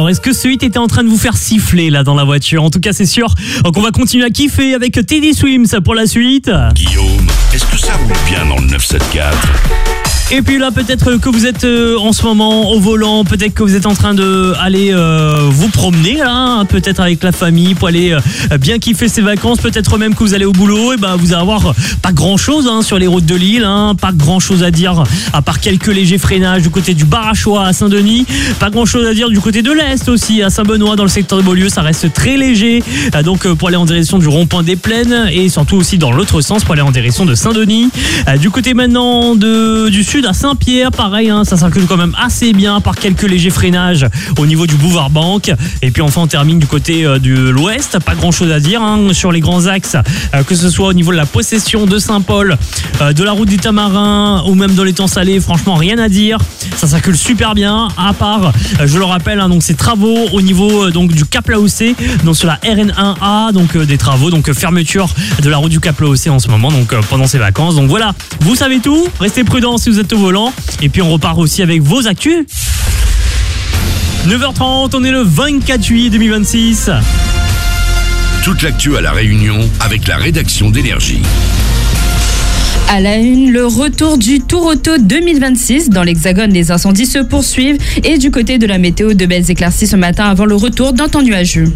Alors, est-ce que ce hit était en train de vous faire siffler là dans la voiture? En tout cas, c'est sûr qu'on va continuer à kiffer avec Teddy Swims pour la suite. Guillaume, est-ce que ça roule bien dans le 974? Et puis là, peut-être que vous êtes en ce moment au volant, peut-être que vous êtes en train de aller vous promener là, peut-être avec la famille pour aller bien kiffer ses vacances, peut-être même que vous allez au boulot, et ben vous allez avoir pas grand-chose sur les routes de l'île, pas grand-chose à dire à part quelques légers freinages du côté du Barachois à Saint-Denis, pas grand-chose à dire du côté de l'Est aussi à Saint-Benoît dans le secteur de Beaulieu, ça reste très léger, donc pour aller en direction du rond-point des Plaines et surtout aussi dans l'autre sens pour aller en direction de Saint-Denis. Du côté maintenant du sud à Saint-Pierre, pareil, ça circule quand même assez bien par quelques légers freinages au niveau du boulevard Banque. Et puis enfin on termine du côté de l'ouest, pas grand chose à dire sur les grands axes, que ce soit au niveau de la Possession de Saint-Paul, de la route des Tamarins ou même dans les temps salés, franchement rien à dire, ça circule super bien, à part, je le rappelle, donc ces travaux au niveau donc du Cap Laoussé, donc sur la RN1A, donc des travaux, donc fermeture de la route du Cap Laoussé en ce moment, donc pendant ces vacances. Donc voilà, vous savez tout, restez prudents si vous êtes au volant, et puis on repart aussi avec vos actus. 9h30, on est le 24 juillet 2026. Toute l'actu à La Réunion avec la rédaction d'Énergie. À la une, le retour du Tour Auto 2026. Dans l'Hexagone, les incendies se poursuivent. Et du côté de la météo, de belles éclaircies ce matin avant le retour d'un temps nuageux.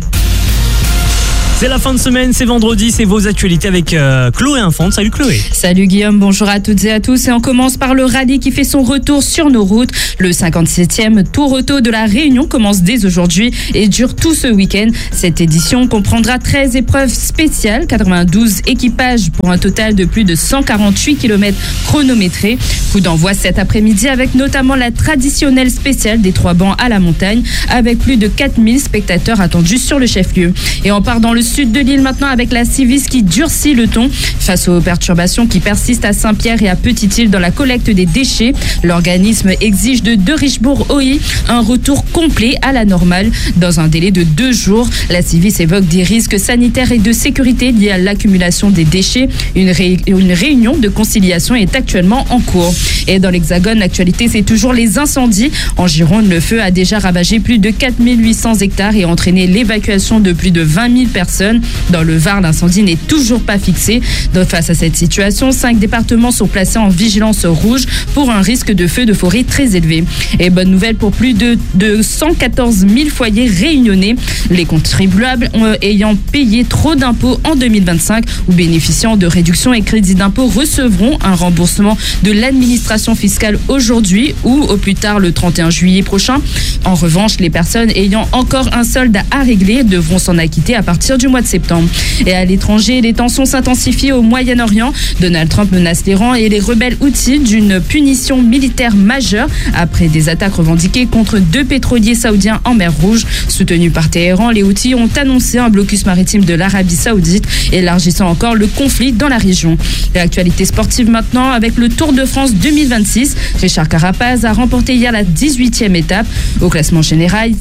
C'est la fin de semaine, c'est vendredi, c'est vos actualités avec Chloé Infante. Salut Chloé. Salut Guillaume, bonjour à toutes et à tous. Et on commence par le rallye qui fait son retour sur nos routes. Le 57e Tour Auto de la Réunion commence dès aujourd'hui et dure tout ce week-end. Cette édition comprendra 13 épreuves spéciales, 92 équipages pour un total de plus de 148 km chronométrés. Coup d'envoi cet après-midi avec notamment la traditionnelle spéciale des 3 bancs à la montagne avec plus de 4000 spectateurs attendus sur le chef-lieu. Et on part dans le sud de l'île maintenant avec la Civis qui durcit le ton face aux perturbations qui persistent à Saint-Pierre et à Petite-Île dans la collecte des déchets. L'organisme exige de Richebourg-OI un retour complet à la normale dans un délai de 2 jours. La Civis évoque des risques sanitaires et de sécurité liés à l'accumulation des déchets. Une réunion de conciliation est actuellement en cours. Et dans l'Hexagone, l'actualité, c'est toujours les incendies. En Gironde, le feu a déjà ravagé plus de 4800 hectares et entraîné l'évacuation de plus de 20 000 personnes. Dans le Var, l'incendie n'est toujours pas fixé. Donc, face à cette situation, 5 départements sont placés en vigilance rouge pour un risque de feu de forêt très élevé. Et bonne nouvelle pour plus de 114 000 foyers réunionnais. Les contribuables ayant payé trop d'impôts en 2025 ou bénéficiant de réductions et crédits d'impôt recevront un remboursement de l'administration fiscale aujourd'hui ou au plus tard le 31 juillet prochain. En revanche, les personnes ayant encore un solde à régler devront s'en acquitter à partir du mois de septembre. Et à l'étranger, les tensions s'intensifient au Moyen-Orient. Donald Trump menace l'Iran et les rebelles houthis d'une punition militaire majeure après des attaques revendiquées contre 2 pétroliers saoudiens en mer Rouge. Soutenus par Téhéran, les houthis ont annoncé un blocus maritime de l'Arabie Saoudite, élargissant encore le conflit dans la région. L'actualité sportive maintenant avec le Tour de France 2026. Richard Carapaz a remporté hier la 18e étape. Au classement général,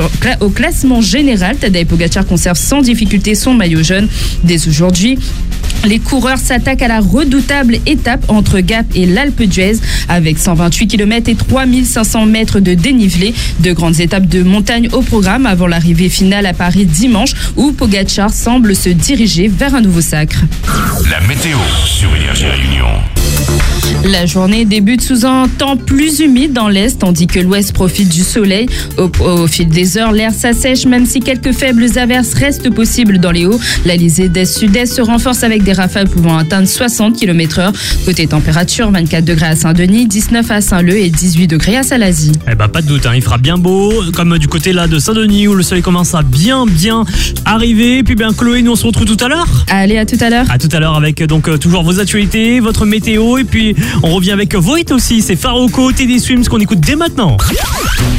Tadej Pogacar conserve sans difficulté son maillot jaune. Dès aujourd'hui, les coureurs s'attaquent à la redoutable étape entre Gap et l'Alpe d'Huez avec 128 km et 3500 mètres de dénivelé. 2 grandes étapes de montagne au programme avant l'arrivée finale à Paris dimanche où Pogacar semble se diriger vers un nouveau sacre. La météo sur Énergie Réunion. La journée débute sous un temps plus humide dans l'Est, tandis que l'Ouest profite du soleil. Au fil des heures, l'air s'assèche, même si quelques faibles averses restent possibles dans les hauts. L'Alizé d'Est-Sud-Est se renforce avec des rafales pouvant atteindre 60 km/h. Côté température, 24 degrés à Saint-Denis, 19 à Saint-Leu et 18 degrés à Salazie. Pas de doute, il fera bien beau, comme du côté là de Saint-Denis où le soleil commence à bien arriver. Et puis Chloé, nous on se retrouve tout à l'heure. Allez, à tout à l'heure. À tout à l'heure avec donc toujours vos actualités, votre météo et puis on revient avec vos hits aussi. C'est Faroko, Teddy Swims qu'on écoute dès maintenant.